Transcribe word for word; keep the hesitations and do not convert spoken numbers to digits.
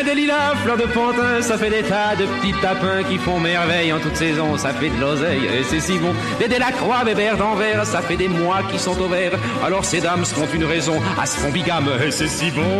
bien des lilas, fleurs de pantin, ça fait des tas de petits tapins qui font merveille en toute saison, ça fait de l'oseille et c'est si bon. Des Delacroix, Bébert d'Anvers, ça fait des mois qui sont au vert, alors ces dames se font une raison, à se font bigame et c'est si bon.